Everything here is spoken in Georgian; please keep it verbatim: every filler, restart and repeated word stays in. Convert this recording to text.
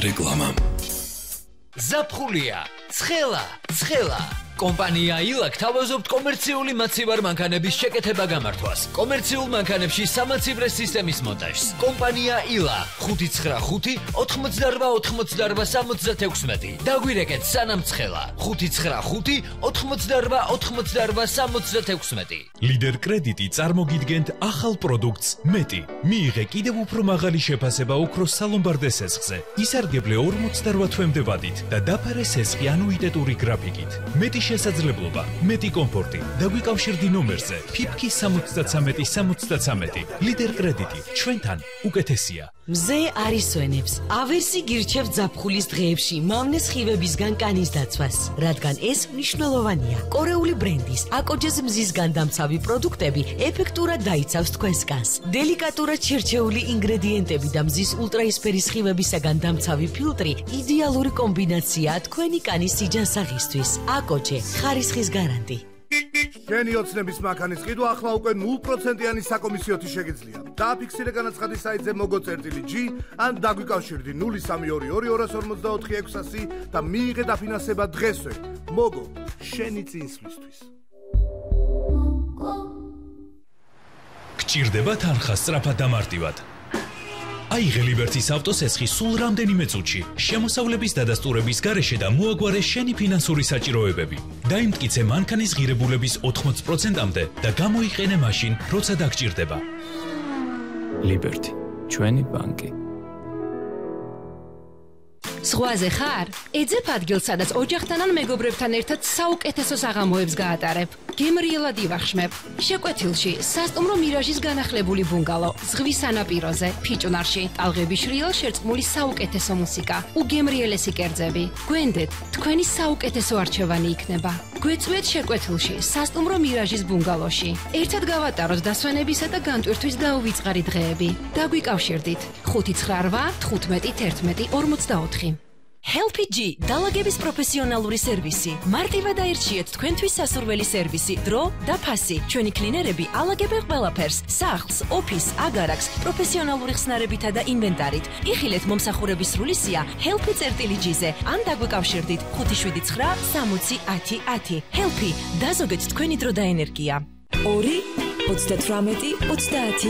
რეკლამა. ზაფხულია, ცხელა, ცხელა. კომპანია ილა გთავაზობთ კომერციული მაცივარ მანქანების შეკეთება გამართვას. კომერციულ მანქანებში სამაცივრე სისტემის მონტაჟს. კომპანია ილა ხუთი ცხრა ხუთი ოთხმოცდარვა ოთხმოცდარვა სამოცდათექვსმეტი. დაგვირეკეთ სანამ ცხელა ხუთი ცხრა ხუთი ოთხმოცდარვა ოთხმოცდარვა სამოცდათექვსმეტი. ლიდერ კრედიტი წარმოგიდგენთ ახალ პროდუქტს მეტი. მიიღე კიდევ უფრო მაღალი შეფასება ოქროს სალომბარდე სესხზე. ისარგებლე ორმოცდარვა თვემდე ვადით და დაფარე სესხი ანუიტეტური გრაფიკით. მეტი შესაძლებლობა, მეტი კომფორტი. დაგვიკავშირდი ნომერზე ფიფკი სამოცდათრამეტი სამოცდათრამეტი. ლიდერ კრედიტი ჩვენთან უკეთესია. მზე არის სვენებს. ავერსი გირჩევთ ზაფხულის დღეებში მავნე სხივებისგან კანის დაცვას, რადგან ეს მნიშვნელოვანია. კორეული ბრენდის აკოჯეს მზის განდამცავი პროდუქტები ეფექტურად დაიცავს თქვენს კანს. დელიკატურად შერჩეული ინგრედიენტები და მზის ულტრაისფერი სხივებისაგან დამცავი ფილტრი იდეალური კომბინაციაა თქვენი კანის სიჯანსაღისთვის. აკოჯე ხარისხის გარანტი. შენი ოცნების მანქანის ყიდვა ახლა უკვე ნულ პროცენტიანი საკომისიოთი შეგიძლია. დააფიქსირე განაცხადი საიტზე mogo.g ან დაგვიკავშირდი ნული სამი ორი ორი ორ ორმოცდაოთხი ექვსასი და მიიღე დაფინანსება დღესვე. Mogo შენი წინსვლისთვის. გჭირდება თანხა სწრაფად დამარტივად. აიღე ლიბერტის ავტოსესხი სულ რამდენიმე წუთში, შემოსავლების დადასტურების გარეშე და მოაგვარე შენი ფინანსური საჭიროებები. დაიმტკიცე მანქანის ღირებულების ოთხმოცი პროცენტამდე და გამოიყენე მაშინ, როცა დაგჭირდება. ლიბერტი, ჩვენი ბანკი. ზღვაზე ხარ? ეძებ ადგილს, სადაც ოჯახთან ან მეგობრებთან ერთად საუკეთესო საღამოებს გაატარებ. გემრიელად ივახშმებ. შეკვეთილში სასტუმრო მირაჟის განახლებული ბუნგალო, ზღვის სანაპიროზე, ფიჭვნარში, ტალღების შრიალ შერწყმული საუკეთესო მუსიკა, უგემრიელესი კერძები. გვენდეთ, თქვენი საუკეთესო არჩევანი იქნება. გვეწვიეთ შეკვეთილში, სასტუმრო მირაჟის ბუნგალოში. ერთად გავატაროთ დასვენებისა და განტვირთვის დაუვიწყარი დღეები. დაგვიკავშირდით ხუთი ცხრა რვა თხუთმეტი თერთმეტი ორმოცდაოთხი. Helpy G დალაგების პროფესიონალური სერვისი. მარტივად აირჩიეთ თქვენთვის სასურველი სერვისი, დრო და ფასი. ჩვენი კლინერები ალაგებენ ყველაფერს: სახლს, ოფისს, აგარაკს, პროფესიონალური ხსნარებითა და ინვენტარით. იხილეთ მომსახურების სრული სია helpy.g-ზე ან დაგვიკავშირდით ხუთი შვიდი ცხრა სამოცი ათი ათი. Helpy დაზოგეთ თქვენი დრო და ენერგია. ორი ოცდათვრამეტი ოცდაათი